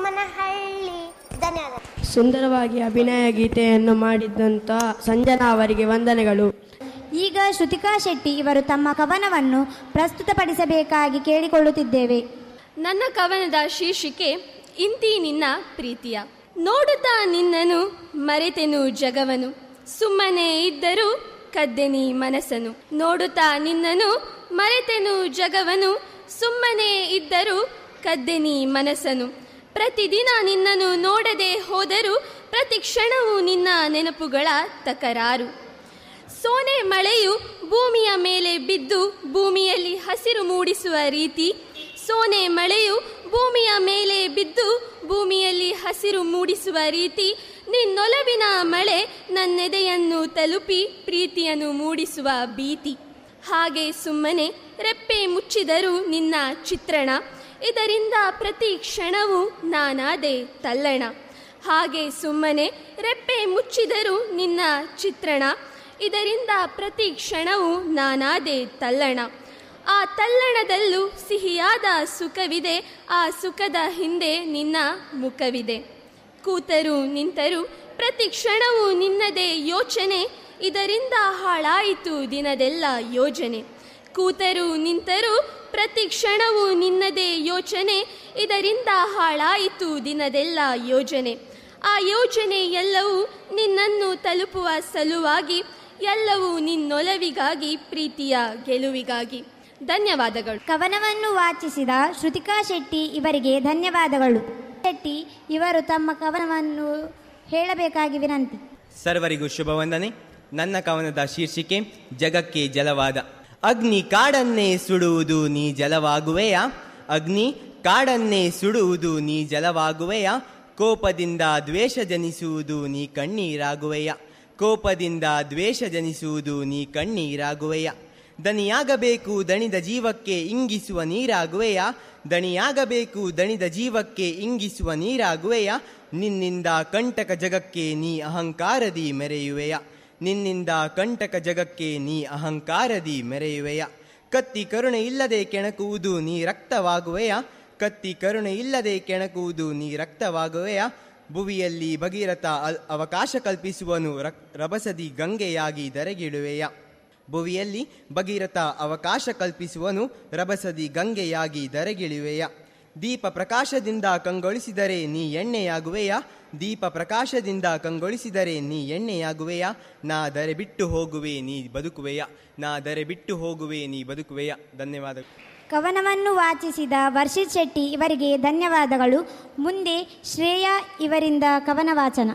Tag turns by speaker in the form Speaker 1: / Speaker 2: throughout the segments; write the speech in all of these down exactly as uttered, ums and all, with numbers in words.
Speaker 1: ಬೊಮ್ಮನಹಳ್ಳಿ. ಧನ್ಯವಾದ.
Speaker 2: ಸುಂದರವಾಗಿ ಅಭಿನಯ ಗೀತೆಯನ್ನು ಮಾಡಿದ್ದಂಥ ಸಂಜನಾ ಅವರಿಗೆ ವಂದನೆಗಳು.
Speaker 3: ಈಗ ಶ್ರುತಿಕಾ ಶೆಟ್ಟಿ ಇವರು ತಮ್ಮ ಕವನವನ್ನು ಪ್ರಸ್ತುತಪಡಿಸಬೇಕಾಗಿ ಕೇಳಿಕೊಳ್ಳುತ್ತಿದ್ದೇವೆ.
Speaker 4: ನನ್ನ ಕವನದ ಶೀರ್ಷಿಕೆ ಇಂತಿ ನಿನ್ನ ಪ್ರೀತಿಯ. ನೋಡುತ್ತಾ ನಿನ್ನನು ಮರೆತೆನು ಜಗವನು, ಸುಮ್ಮನೆ ಇದ್ದರೂ ಕದ್ದೆನಿ ಮನಸ್ಸನು. ನೋಡುತ್ತಾ ನಿನ್ನನು ಮರೆತೆನು ಜಗವನು, ಸುಮ್ಮನೆ ಇದ್ದರೂ ಕದ್ದೆನಿ ಮನಸ್ಸನು. ಪ್ರತಿದಿನ ನಿನ್ನನ್ನು ನೋಡದೆ ಹೋದರೂ ಪ್ರತಿ ಕ್ಷಣವೂ ನಿನ್ನ ನೆನಪುಗಳ ತಕರಾರು. ಸೋನೆ ಮಳೆಯು ಭೂಮಿಯ ಮೇಲೆ ಬಿದ್ದು ಭೂಮಿಯಲ್ಲಿ ಹಸಿರು ಮೂಡಿಸುವ ರೀತಿ. ಸೋನೆ ಮಳೆಯು ಭೂಮಿಯ ಮೇಲೆ ಬಿದ್ದು ಭೂಮಿಯಲ್ಲಿ ಹಸಿರು ಮೂಡಿಸುವ ರೀತಿ. ನಿನ್ನೊಲವಿನ ಮಳೆ ನನ್ನೆದೆಯನ್ನು ತಲುಪಿ ಪ್ರೀತಿಯನ್ನು ಮೂಡಿಸುವ ಭೀತಿ. ಹಾಗೆ ಸುಮ್ಮನೆ ರೆಪ್ಪೆ ಮುಚ್ಚಿದರೂ ನಿನ್ನ ಚಿತ್ರಣ, ಇದರಿಂದ ಪ್ರತಿ ಕ್ಷಣವೂ ನಾನಾದೆ ತಲ್ಲಣ. ಹಾಗೆ ಸುಮ್ಮನೆ ರೆಪ್ಪೆ ಮುಚ್ಚಿದರೂ ನಿನ್ನ ಚಿತ್ರಣ, ಇದರಿಂದ ಪ್ರತಿ ಕ್ಷಣವೂ ನಾನಾದೆ ತಲ್ಲಣ. ಆ ತಲ್ಲಣದಲ್ಲೂ ಸಿಹಿಯಾದ ಸುಖವಿದೆ, ಆ ಸುಖದ ಹಿಂದೆ ನಿನ್ನ ಮುಖವಿದೆ. ಕೂತರೂ ನಿಂತರೂ ಪ್ರತಿ ಕ್ಷಣವೂ ನಿನ್ನದೇ ಯೋಚನೆ, ಇದರಿಂದ ಹಾಳಾಯಿತು ದಿನದೆಲ್ಲ ಯೋಜನೆ. ಕೂತರೂ ನಿಂತರೂ ಪ್ರತಿ ಕ್ಷಣವೂ ನಿನ್ನದೇ ಯೋಚನೆ, ಇದರಿಂದ ಹಾಳಾಯಿತು ದಿನದೆಲ್ಲ ಯೋಜನೆ. ಆ ಯೋಜನೆ ಎಲ್ಲವೂ ನಿನ್ನನ್ನು ತಲುಪುವ ಸಲುವಾಗಿ, ಎಲ್ಲವೂ ನಿನ್ನೊಲವಿಗಾಗಿ, ಪ್ರೀತಿಯ ಗೆಲುವಿಗಾಗಿ. ಧನ್ಯವಾದಗಳು.
Speaker 3: ಕವನವನ್ನು ವಾಚಿಸಿದ ಶ್ರುತಿಕಾ ಶೆಟ್ಟಿ ಇವರಿಗೆ ಧನ್ಯವಾದಗಳು. ಶೆಟ್ಟಿ ಇವರು ತಮ್ಮ ಕವನವನ್ನು ಹೇಳಬೇಕಾಗಿ ವಿನಂತಿ.
Speaker 5: ಸರ್ವರಿಗೂ ಶುಭವಂದನೆ. ನನ್ನ ಕವನದ ಶೀರ್ಷಿಕೆ ಜಗಕ್ಕೆ ಜಲವಾದ. ಅಗ್ನಿ ಕಾಡನ್ನೇ ಸುಡುವುದು ನೀ ಜಲವಾಗುವೆಯಾ, ಅಗ್ನಿ ಕಾಡನ್ನೇ ಸುಡುವುದು ನೀ ಜಲವಾಗುವೆಯಾ, ಕೋಪದಿಂದ ದ್ವೇಷ ಜನಿಸುವುದು ನೀ ಕಣ್ಣೀರಾಗುವೆಯ, ಕೋಪದಿಂದ ದ್ವೇಷ ಜನಿಸುವುದು ನೀ ಕಣ್ಣೀರಾಗುವೆಯ. ದನಿಯಾಗಬೇಕು ದಣಿದ ಜೀವಕ್ಕೆ ಇಂಗಿಸುವ ನೀರಾಗುವೆಯ, ದಣಿಯಾಗಬೇಕು ದಣಿದ ಜೀವಕ್ಕೆ ಇಂಗಿಸುವ ನೀರಾಗುವೆಯ, ನಿನ್ನಿಂದ ಕಂಟಕ ಜಗಕ್ಕೆ ನೀ ಅಹಂಕಾರದಿ ಮೆರೆಯುವೆಯ, ನಿನ್ನಿಂದ ಕಂಟಕ ಜಗಕ್ಕೆ ನೀ ಅಹಂಕಾರದಿ ಮೆರೆಯುವೆಯ. ಕತ್ತಿ ಕರುಣೆ ಇಲ್ಲದೆ ಕೆಣಕುವುದು ನೀ ರಕ್ತವಾಗುವೆಯ, ಕತ್ತಿ ಕರುಣೆ ಇಲ್ಲದೆ ಕೆಣಕುವುದು ನೀ ರಕ್ತವಾಗುವೆಯ. ಭುವಿಯಲ್ಲಿ ಭಗೀರಥ ಅವಕಾಶ ಕಲ್ಪಿಸುವನು ರಭಸದಿ ಗಂಗೆಯಾಗಿ ಧರೆಗಿಡುವೆಯ, ಭುವಿಯಲ್ಲಿ ಭಗೀರಥ ಅವಕಾಶ ಕಲ್ಪಿಸುವನು ರಭಸದಿ ಗಂಗೆಯಾಗಿ ಧರೆಗಿಳುವೆಯ. ದೀಪ ಪ್ರಕಾಶದಿಂದ ಕಂಗೊಳಿಸಿದರೆ ನೀ ಎಣ್ಣೆಯಾಗುವೆಯ, ದೀಪ ಪ್ರಕಾಶದಿಂದ ಕಂಗೊಳಿಸಿದರೆ ನೀ ಎಣ್ಣೆಯಾಗುವೆಯ. ನಾ ದರೆ ಬಿಟ್ಟು ಹೋಗುವೆ ನೀ ಬದುಕುವೆಯ, ನಾ ದರೆ ಬಿಟ್ಟು ಹೋಗುವೆ ನೀ ಬದುಕುವೆಯ. ಧನ್ಯವಾದಗಳು.
Speaker 3: ಕವನವನ್ನು ವಾಚಿಸಿದ ವರ್ಷಿತ್ ಶೆಟ್ಟಿ ಇವರಿಗೆ ಧನ್ಯವಾದಗಳು. ಮುಂದೆ ಶ್ರೇಯಾ ಇವರಿಂದ ಕವನ ವಾಚನ.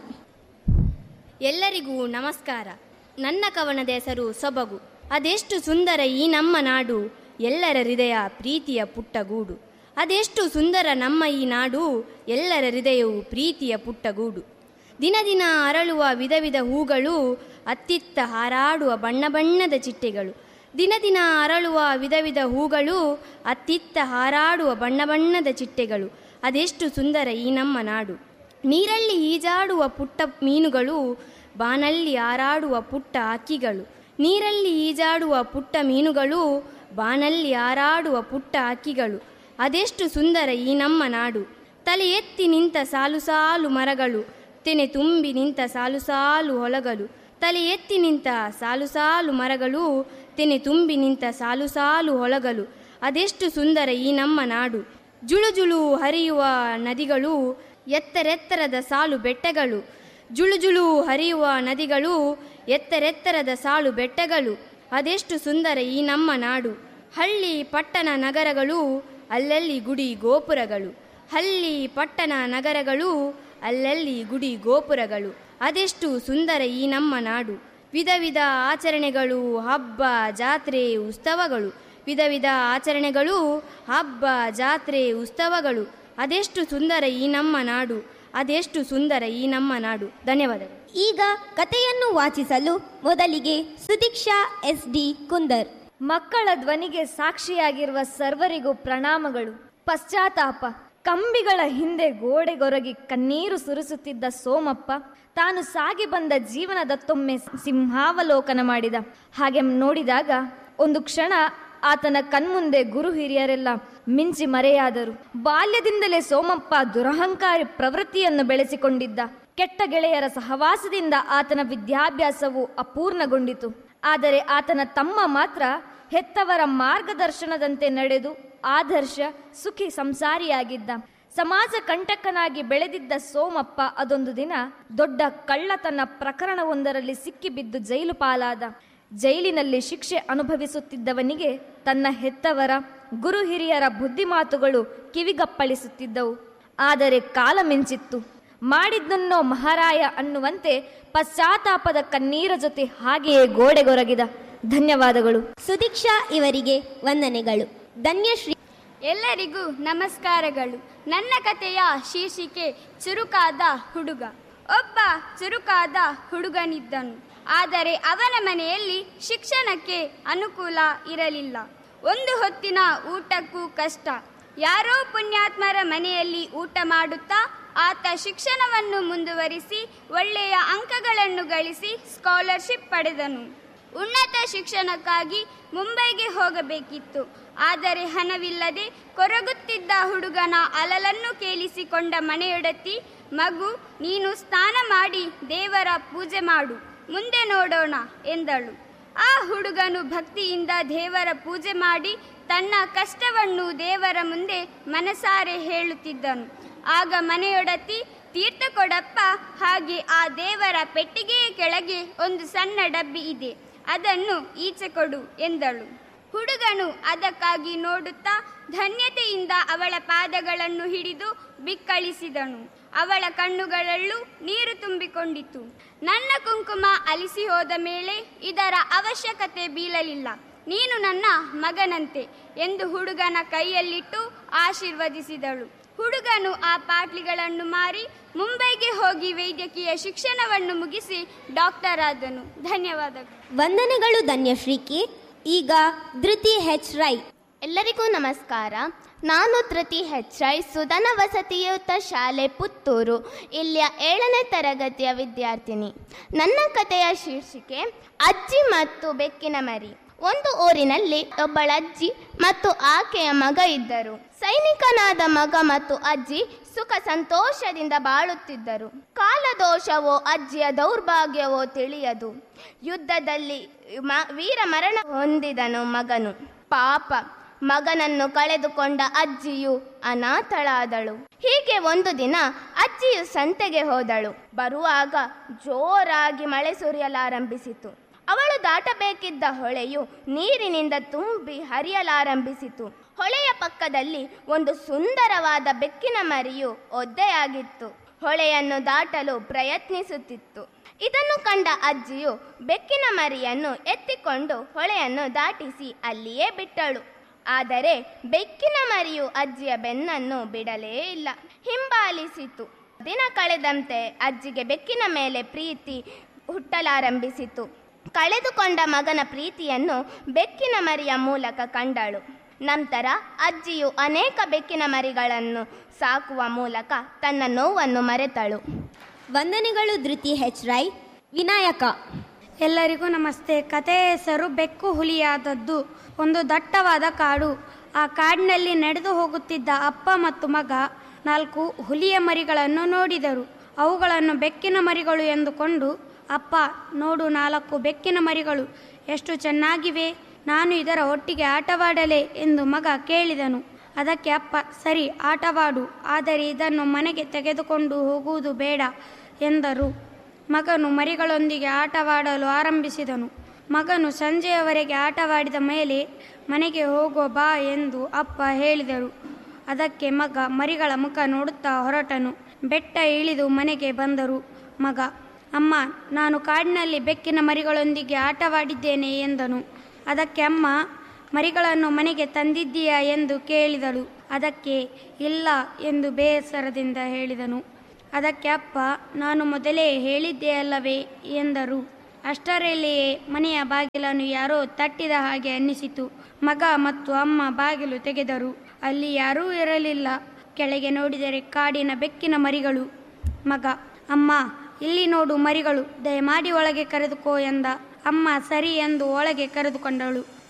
Speaker 6: ಎಲ್ಲರಿಗೂ ನಮಸ್ಕಾರ. ನನ್ನ ಕವನದ ಹೆಸರು ಸೊಬಗು. ಅದೆಷ್ಟು ಸುಂದರ ಈ ನಮ್ಮ ನಾಡು, ಎಲ್ಲರ ಹೃದಯ ಪ್ರೀತಿಯ ಪುಟ್ಟಗೂಡು. ಅದೆಷ್ಟು ಸುಂದರ ನಮ್ಮ ಈ ನಾಡು, ಎಲ್ಲರ ಹೃದಯವು ಪ್ರೀತಿಯ ಪುಟ್ಟಗೂಡು. ದಿನ ದಿನ ಅರಳುವ ವಿಧ ವಿಧ ಹೂಗಳು, ಅತ್ತಿತ್ತ ಹಾರಾಡುವ ಬಣ್ಣ ಬಣ್ಣದ ಚಿಟ್ಟೆಗಳು. ದಿನ ದಿನ ಅರಳುವ ವಿಧ ವಿಧ ಹೂಗಳು, ಅತ್ತಿತ್ತ ಹಾರಾಡುವ ಬಣ್ಣ ಬಣ್ಣದ ಚಿಟ್ಟೆಗಳು. ಅದೆಷ್ಟು ಸುಂದರ ಈ ನಮ್ಮ ನಾಡು. ನೀರಲ್ಲಿ ಈಜಾಡುವ ಪುಟ್ಟ ಮೀನುಗಳು, ಬಾನಲ್ಲಿ ಹಾರಾಡುವ ಪುಟ್ಟ ಹಕ್ಕಿಗಳು. ನೀರಲ್ಲಿ ಈಜಾಡುವ ಪುಟ್ಟ ಮೀನುಗಳು, ಬಾನಲ್ಲಿ ಹಾರಾಡುವ ಪುಟ್ಟ ಹಕ್ಕಿಗಳು. ಅದೆಷ್ಟು ಸುಂದರ ಈ ನಮ್ಮ ನಾಡು. ತಲೆ ಎತ್ತಿ ನಿಂತ ಸಾಲು ಸಾಲು ಮರಗಳು, ತೆನೆ ತುಂಬಿ ನಿಂತ ಸಾಲು ಸಾಲು ಹೊಲಗಳು. ತಲೆ ಎತ್ತಿ ನಿಂತ ಸಾಲು ಸಾಲು ಮರಗಳು, ತೆನೆ ತುಂಬಿ ನಿಂತ ಸಾಲು ಸಾಲು ಹೊಲಗಳು. ಅದೆಷ್ಟು ಸುಂದರ ಈ ನಮ್ಮ ನಾಡು. ಜುಳು ಜುಳು ಹರಿಯುವ ನದಿಗಳು, ಎತ್ತರೆತ್ತರದ ಸಾಲು ಬೆಟ್ಟಗಳು. ಜುಳು ಜುಳು ಹರಿಯುವ ನದಿಗಳು, ಎತ್ತರೆತ್ತರದ ಸಾಲು ಬೆಟ್ಟಗಳು. ಅದೆಷ್ಟು ಸುಂದರ ಈ ನಮ್ಮ ನಾಡು. ಹಳ್ಳಿ ಪಟ್ಟಣ ನಗರಗಳು, ಅಲ್ಲಲ್ಲಿ ಗುಡಿ ಗೋಪುರಗಳು. ಹಳ್ಳಿ ಪಟ್ಟಣ ನಗರಗಳು, ಅಲ್ಲಲ್ಲಿ ಗುಡಿ ಗೋಪುರಗಳು. ಅದೆಷ್ಟು ಸುಂದರ ಈ ನಮ್ಮ ನಾಡು. ವಿಧ ವಿಧ ಆಚರಣೆಗಳು, ಹಬ್ಬ ಜಾತ್ರೆ ಉತ್ಸವಗಳು. ವಿಧ ವಿಧ ಆಚರಣೆಗಳು, ಹಬ್ಬ ಜಾತ್ರೆ ಉತ್ಸವಗಳು. ಅದೆಷ್ಟು ಸುಂದರ ಈ ನಮ್ಮ ನಾಡು. ಅದೆಷ್ಟು ಸುಂದರ ಈ ನಮ್ಮ ನಾಡು. ಧನ್ಯವಾದಗಳು.
Speaker 3: ಈಗ ಕಥೆಯನ್ನು ವಾಚಿಸಲು ಮೊದಲಿಗೆ ಸುದೀಕ್ಷಾ ಎಸ್ ಡಿ ಕುಂದರ್.
Speaker 7: ಮಕ್ಕಳ ಧ್ವನಿಗೆ ಸಾಕ್ಷಿಯಾಗಿರುವ ಸರ್ವರಿಗೂ ಪ್ರಣಾಮಗಳು. ಪಶ್ಚಾತ್ತಾಪ. ಕಂಬಿಗಳ ಹಿಂದೆ ಗೋಡೆಗೊರಗಿ ಕಣ್ಣೀರು ಸುರಿಸುತ್ತಿದ್ದ ಸೋಮಪ್ಪ ತಾನು ಸಾಗಿ ಬಂದ ಜೀವನದತ್ತೊಮ್ಮೆ ಸಿಂಹಾವಲೋಕನ ಮಾಡಿದ. ಹಾಗೆ ನೋಡಿದಾಗ ಒಂದು ಕ್ಷಣ ಆತನ ಕಣ್ಮುಂದೆ ಗುರು ಹಿರಿಯರೆಲ್ಲ ಮಿಂಚಿ ಮರೆಯಾದರು. ಬಾಲ್ಯದಿಂದಲೇ ಸೋಮಪ್ಪ ದುರಹಂಕಾರಿ ಪ್ರವೃತ್ತಿಯನ್ನು ಬೆಳೆಸಿಕೊಂಡಿದ್ದ. ಕೆಟ್ಟ ಗೆಳೆಯರ ಸಹವಾಸದಿಂದ ಆತನ ವಿದ್ಯಾಭ್ಯಾಸವು ಅಪೂರ್ಣಗೊಂಡಿತು. ಆದರೆ ಆತನ ತಮ್ಮ ಮಾತ್ರ ಹೆತ್ತವರ ಮಾರ್ಗದರ್ಶನದಂತೆ ನಡೆದು ಆದರ್ಶ ಸುಖಿ ಸಂಸಾರಿಯಾಗಿದ್ದ. ಸಮಾಜ ಕಂಟಕನಾಗಿ ಬೆಳೆದಿದ್ದ ಸೋಮಪ್ಪ ಅದೊಂದು ದಿನ ದೊಡ್ಡ ಕಳ್ಳತನ ಪ್ರಕರಣವೊಂದರಲ್ಲಿ ಸಿಕ್ಕಿಬಿದ್ದು ಜೈಲು ಪಾಲಾದ. ಜೈಲಿನಲ್ಲಿ ಶಿಕ್ಷೆ ಅನುಭವಿಸುತ್ತಿದ್ದವನಿಗೆ ತನ್ನ ಹೆತ್ತವರ ಗುರು ಹಿರಿಯರ ಬುದ್ಧಿಮಾತುಗಳು ಕಿವಿಗಪ್ಪಳಿಸುತ್ತಿದ್ದವು. ಆದರೆ ಕಾಲ ಮಿಂಚಿತ್ತು. ಮಾಡಿದ್ದನ್ನೋ ಮಹಾರಾಯ ಅನ್ನುವಂತೆ ಪಶ್ಚಾತ್ತಾಪದ ಕಣ್ಣೀರ ಜೊತೆ ಹಾಗೆಯೇ ಗೋಡೆಗೊರಗಿದ. ಧನ್ಯವಾದಗಳು.
Speaker 1: ಸುದೀಕ್ಷಾ ಇವರಿಗೆ ವಂದನೆಗಳು. ಧನ್ಯಶ್ರೀ.
Speaker 8: ಎಲ್ಲರಿಗೂ ನಮಸ್ಕಾರಗಳು. ನನ್ನ ಕಥೆಯ ಶೀರ್ಷಿಕೆ ಚುರುಕಾದ ಹುಡುಗ. ಒಬ್ಬ ಚುರುಕಾದ ಹುಡುಗನಿದ್ದನು. ಆದರೆ ಅವನ ಮನೆಯಲ್ಲಿ ಶಿಕ್ಷಣಕ್ಕೆ ಅನುಕೂಲ ಇರಲಿಲ್ಲ. ಒಂದು ಹೊತ್ತಿನ ಊಟಕ್ಕೂ ಕಷ್ಟ. ಯಾರೋ ಪುಣ್ಯಾತ್ಮರ ಮನೆಯಲ್ಲಿ ಊಟ ಮಾಡುತ್ತಾ ಆತ ಶಿಕ್ಷಣವನ್ನು ಮುಂದುವರಿಸಿ ಒಳ್ಳೆಯ ಅಂಕಗಳನ್ನು ಗಳಿಸಿ ಸ್ಕಾಲರ್ಶಿಪ್ ಪಡೆದನು. ಉನ್ನತ ಶಿಕ್ಷಣಕ್ಕಾಗಿ ಮುಂಬೈಗೆ ಹೋಗಬೇಕಿತ್ತು. ಆದರೆ ಹಣವಿಲ್ಲದೆ ಕೊರಗುತ್ತಿದ್ದ ಹುಡುಗನ ಅಲಲನ್ನು ಕೇಳಿಸಿಕೊಂಡ ಮನೆಯೊಡತಿ, ಮಗು, ನೀನು ಸ್ನಾನ ಮಾಡಿ ದೇವರ ಪೂಜೆ ಮಾಡು, ಮುಂದೆ ನೋಡೋಣ ಎಂದಳು. ಆ ಹುಡುಗನು ಭಕ್ತಿಯಿಂದ ದೇವರ ಪೂಜೆ ಮಾಡಿ ತನ್ನ ಕಷ್ಟವನ್ನು ದೇವರ ಮುಂದೆ ಮನಸಾರೆ ಹೇಳುತ್ತಿದ್ದನು. ಆಗ ಮನೆಯೊಡತಿ, ತೀರ್ಥ ಕೊಡಪ್ಪ, ಹಾಗೆ ಆ ದೇವರ ಪೆಟ್ಟಿಗೆಯ ಕೆಳಗೆ ಒಂದು ಸಣ್ಣ ಡಬ್ಬಿ ಇದೆ, ಅದನ್ನು ಈಚೆ ಕೊಡು ಎಂದಳು. ಹುಡುಗನು ಅದಕ್ಕಾಗಿ ನೋಡುತ್ತಾ ಧನ್ಯತೆಯಿಂದ ಅವಳ ಪಾದಗಳನ್ನು ಹಿಡಿದು ಬಿಕ್ಕಳಿಸಿದನು. ಅವಳ ಕಣ್ಣುಗಳಲ್ಲೂ ನೀರು ತುಂಬಿಕೊಂಡಿತು. ನನ್ನ ಕುಂಕುಮ ಅಲಿಸಿ ಹೋದ ಮೇಲೆ ಇದರ ಅವಶ್ಯಕತೆ ಬೀಳಲಿಲ್ಲ. ನೀನು ನನ್ನ ಮಗನಂತೆ ಎಂದು ಹುಡುಗನ ಕೈಯಲ್ಲಿಟ್ಟು ಆಶೀರ್ವದಿಸಿದಳು. ಹುಡುಗನು ಆ ಪಾಟ್ಲಿಗಳನ್ನು ಮಾರಿ ಮುಂಬೈಗೆ ಹೋಗಿ ವೈದ್ಯಕೀಯ ಶಿಕ್ಷಣವನ್ನು ಮುಗಿಸಿ ಡಾಕ್ಟರ್ ಆದನು. ಧನ್ಯವಾದಗಳು.
Speaker 1: ವಂದನೆಗಳು ಧನ್ಯಶ್ರೀಗೆ. ಈಗ ಧೃತಿ ಹೆಚ್ ರೈ.
Speaker 9: ಎಲ್ಲರಿಗೂ ನಮಸ್ಕಾರ. ನಾನು ಧೃತಿ ಹೆಚ್ ರೈ, ಸುಧನ ವಸತಿಯುತ ಶಾಲೆ ಪುತ್ತೂರು, ಇಲ್ಲಿಯ ಏಳನೇ ತರಗತಿಯ ವಿದ್ಯಾರ್ಥಿನಿ. ನನ್ನ ಕಥೆಯ ಶೀರ್ಷಿಕೆ ಅಜ್ಜಿ ಮತ್ತು ಬೆಕ್ಕಿನ ಮರಿ. ಒಂದು ಊರಿನಲ್ಲಿ ಒಬ್ಬಳಜ್ಜಿ ಮತ್ತು ಆಕೆಯ ಮಗ ಇದ್ದರು. ಸೈನಿಕನಾದ ಮಗ ಮತ್ತು ಅಜ್ಜಿ ಸುಖ ಸಂತೋಷದಿಂದ ಬಾಳುತ್ತಿದ್ದರು. ಕಾಲದೋಷವೋ ಅಜ್ಜಿಯ ದೌರ್ಭಾಗ್ಯವೋ ತಿಳಿಯದು. ಯುದ್ಧದಲ್ಲಿ ಮ ವೀರ ಮರಣ ಹೊಂದಿದನು ಮಗನು. ಪಾಪ, ಮಗನನ್ನು ಕಳೆದುಕೊಂಡ ಅಜ್ಜಿಯು ಅನಾಥಳಾದಳು. ಹೀಗೆ ಒಂದು ದಿನ ಅಜ್ಜಿಯು ಸಂತೆಗೆ ಹೋದಳು. ಬರುವಾಗ ಜೋರಾಗಿ ಮಳೆ ಸುರಿಯಲಾರಂಭಿಸಿತು. ಅವಳು ದಾಟಬೇಕಿದ್ದ ಹೊಳೆಯು ನೀರಿನಿಂದ ತುಂಬಿ ಹರಿಯಲಾರಂಭಿಸಿತು. ಹೊಳೆಯ ಪಕ್ಕದಲ್ಲಿ ಒಂದು ಸುಂದರವಾದ ಬೆಕ್ಕಿನ ಮರಿಯು ಒದ್ದೆಯಾಗಿತ್ತು. ಹೊಳೆಯನ್ನು ದಾಟಲು ಪ್ರಯತ್ನಿಸುತ್ತಿತ್ತು. ಇದನ್ನು ಕಂಡ ಅಜ್ಜಿಯು ಬೆಕ್ಕಿನ ಮರಿಯನ್ನು ಎತ್ತಿಕೊಂಡು ಹೊಳೆಯನ್ನು ದಾಟಿಸಿ ಅಲ್ಲಿಯೇ ಬಿಟ್ಟಳು. ಆದರೆ ಬೆಕ್ಕಿನ ಮರಿಯು ಅಜ್ಜಿಯ ಬೆನ್ನನ್ನು ಬಿಡಲೇ ಇಲ್ಲ, ಹಿಂಬಾಲಿಸಿತು. ದಿನ ಕಳೆದಂತೆ ಅಜ್ಜಿಗೆ ಬೆಕ್ಕಿನ ಮೇಲೆ ಪ್ರೀತಿ ಹುಟ್ಟಲಾರಂಭಿಸಿತು. ಕಳೆದುಕೊಂಡ ಮಗನ ಪ್ರೀತಿಯನ್ನು ಬೆಕ್ಕಿನ ಮರಿಯ ಮೂಲಕ ಕಂಡಳು. ನಂತರ ಅಜ್ಜಿಯು ಅನೇಕ ಬೆಕ್ಕಿನ ಮರಿಗಳನ್ನು ಸಾಕುವ ಮೂಲಕ ತನ್ನ ನೋವನ್ನು ಮರೆತಳು.
Speaker 1: ವಂದನೆಗಳು ಧೃತಿ ಹೆಚ್ ರೈ. ವಿನಾಯಕ.
Speaker 10: ಎಲ್ಲರಿಗೂ ನಮಸ್ತೆ. ಕಥೆಯ ಹೆಸರು ಬೆಕ್ಕು ಹುಲಿಯಾದದ್ದು. ಒಂದು ದಟ್ಟವಾದ ಕಾಡು. ಆ ಕಾಡಿನಲ್ಲಿ ನಡೆದು ಹೋಗುತ್ತಿದ್ದ ಅಪ್ಪ ಮತ್ತು ಮಗ ನಾಲ್ಕು ಹುಲಿಯ ಮರಿಗಳನ್ನು ನೋಡಿದರು. ಅವುಗಳನ್ನು ಬೆಕ್ಕಿನ ಮರಿಗಳು ಎಂದುಕೊಂಡು, ಅಪ್ಪ ನೋಡು, ನಾಲ್ಕು ಬೆಕ್ಕಿನ ಮರಿಗಳು ಎಷ್ಟು ಚೆನ್ನಾಗಿವೆ, ನಾನು ಇದರ ಒಟ್ಟಿಗೆ ಆಟವಾಡಲೇ ಎಂದು ಮಗ ಕೇಳಿದನು. ಅದಕ್ಕೆ ಅಪ್ಪ, ಸರಿ ಆಟವಾಡು, ಆದರೆ ಇದನ್ನು ಮನೆಗೆ ತೆಗೆದುಕೊಂಡು ಹೋಗುವುದು ಬೇಡ ಎಂದರು. ಮಗನು ಮರಿಗಳೊಂದಿಗೆ ಆಟವಾಡಲು ಆರಂಭಿಸಿದನು. ಮಗನು ಸಂಜೆಯವರೆಗೆ ಆಟವಾಡಿದ ಮೇಲೆ ಮನೆಗೆ ಹೋಗೋ ಬಾ ಎಂದು ಅಪ್ಪ ಹೇಳಿದರು. ಅದಕ್ಕೆ ಮಗ ಮರಿಗಳ ಮುಖ ನೋಡುತ್ತಾ ಹೊರಟನು. ಬೆಟ್ಟ ಇಳಿದು ಮನೆಗೆ ಬಂದರು. ಮಗ, ಅಮ್ಮ, ನಾನು ಕಾಡಿನಲ್ಲಿ ಬೆಕ್ಕಿನ ಮರಿಗಳೊಂದಿಗೆ ಆಟವಾಡಿದ್ದೇನೆ ಎಂದನು. ಅದಕ್ಕೆ ಅಮ್ಮ, ಮರಿಗಳನ್ನು ಮನೆಗೆ ತಂದಿದ್ದೀಯಾ ಎಂದು ಕೇಳಿದಳು. ಅದಕ್ಕೆ ಇಲ್ಲ ಎಂದು ಬೇಸರದಿಂದ ಹೇಳಿದನು. ಅದಕ್ಕೆ ಅಪ್ಪ, ನಾನು ಮೊದಲೇ ಹೇಳಿದ್ದೆ ಅಲ್ಲವೇ ಎಂದರು. ಅಷ್ಟರಲ್ಲಿಯೇ ಮನೆಯ ಬಾಗಿಲನ್ನು ಯಾರೋ ತಟ್ಟಿದ ಹಾಗೆ ಅನ್ನಿಸಿತು. ಮಗ ಮತ್ತು ಅಮ್ಮ ಬಾಗಿಲು ತೆಗೆದರು. ಅಲ್ಲಿ ಯಾರೂ ಇರಲಿಲ್ಲ. ಕೆಳಗೆ ನೋಡಿದರೆ ಕಾಡಿನ ಬೆಕ್ಕಿನ ಮರಿಗಳು. ಮಗ, ಅಮ್ಮ, ಇಲ್ಲಿ ನೋಡು ಮರಿಗಳು, ದಯಮಾಡಿ ಒಳಗೆ ಕರೆದುಕೋ ಎಂದ. ಅಮ್ಮ ಸರಿ ಎಂದು ಒಳಗೆ ಕರೆದುಕೊಂಡಳು.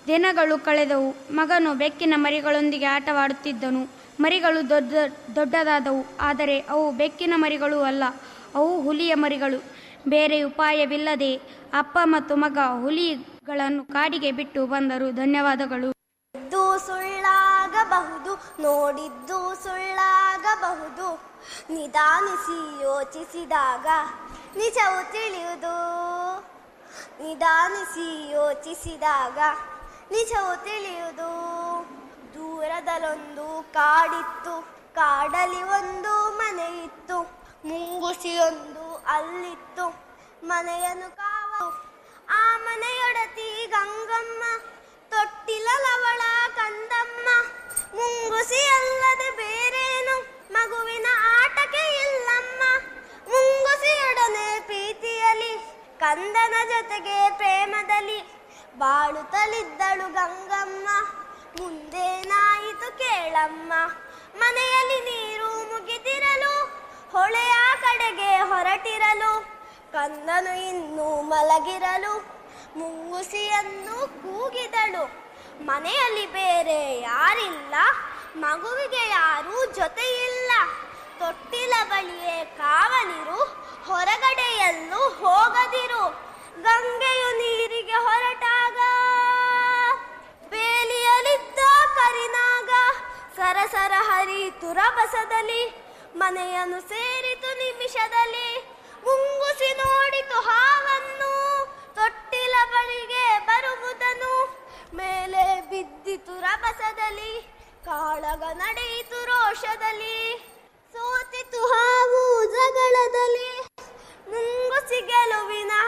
Speaker 10: ದಿನಗಳು ಕಳೆದವು. ಮಗನು ಬೆಕ್ಕಿನ ಮರಿಗಳೊಂದಿಗೆ ಆಟವಾಡುತ್ತಿದ್ದನು. ಮರಿಗಳು ದೊಡ್ಡ ದೊಡ್ಡದಾದವು. ಆದರೆ ಅವು ಬೆಕ್ಕಿನ ಮರಿಗಳು ಅಲ್ಲ, ಅವು ಹುಲಿಯ ಮರಿಗಳು. ಬೇರೆ ಉಪಾಯವಿಲ್ಲದೆ ಅಪ್ಪ ಮತ್ತು ಮಗ ಹುಲಿಗಳನ್ನು ಕಾಡಿಗೆ ಬಿಟ್ಟು ಬಂದರು. ಧನ್ಯವಾದಗಳು.
Speaker 11: ಇದು ಸುಳ್ಳಾಗಬಹುದು, ನೋಡಿದ್ದು ಸುಳ್ಳಾಗಬಹುದು, ನಿಧಾನಿಸಿ ಯೋಚಿಸಿದಾಗ ನಿಜವು ತಿಳಿಯುವುದು. ನಿಧಾನಿಸಿ ಯೋಚಿಸಿದಾಗ ನಿಜವು ತಿಳಿಯುವುದು. ದೂರದಲ್ಲೊಂದು ಕಾಡಿತ್ತು, ಕಾಡಲಿ ಒಂದು ಮನೆ ಇತ್ತು, ಮುಂಗುಸಿಯೊಂದು ಅಲ್ಲಿತ್ತು, ಮನೆಯನ್ನು ಕಾವ. ಆ ಮನೆಯೊಡತಿ ಗಂಗಮ್ಮ, ತೊಟ್ಟಿಲವಳ ಕಂದಮ್ಮ. ಮುಂಗುಸಿ ಅಲ್ಲದೆ ಬೇರೇನು ಮಗುವಿನ ಆಟಕ್ಕೆ ಇಲ್ಲಮ್ಮ. ಮುಂಗುಸಿಯೊಡನೆ ಪ್ರೀತಿಯಲಿ, ಕಂದನ ಜೊತೆಗೆ ಪ್ರೇಮದಲ್ಲಿ ಬಾಳುತ್ತಲಿದ್ದಳು ಗಂಗಮ್ಮ. ಮುಂದೇನಾಯಿತು ಕೇಳಮ್ಮ. ಮನೆಯಲ್ಲಿ ನೀರು ಮುಗಿದಿರಲು, ಹೊಳೆಯ ಕಡೆಗೆ ಹೊರಟಿರಲು, ಕಂದನು ಇನ್ನೂ ಮಲಗಿರಲು ಮುಂಗುಸಿಯನ್ನು ಕೂಗಿದಳು. ಮನೆಯಲ್ಲಿ ಬೇರೆ ಯಾರಿಲ್ಲ, ಮಗುವಿಗೆ ಯಾರೂ ಜೊತೆಯಿಲ್ಲ. ತೊಟ್ಟಿಲ ಬಳಿಯೇ ಕಾವಲಿರು, ಹೊರಗಡೆ ಎಲ್ಲೂ ಹೋಗದಿರು. ಗಂಗೆಯು ನೀರಿಗೆ ಹೊರಟಾಗ ಬೇಲಿಯಲಿದ್ದ ಕರಿನಾಗ ಸರಸರ ಹರಿತು ರಭಸದಲ್ಲಿ, ಮನೆಯನ್ನು ಸೇರಿತು ನಿಮಿಷದಲ್ಲಿ. ಮುಂಗುಸಿ ನೋಡಿತು ಹಾವನ್ನು, ತೊಟ್ಟಿಲ ಬಳಿಗೆ ಬರುವುದನ್ನು. ಮೇಲೆ ಬಿದ್ದಿತು ರಭಸದಲ್ಲಿ, ಕಾಳಗ ನಡೆಯಿತು ರೋಷದಲ್ಲಿ.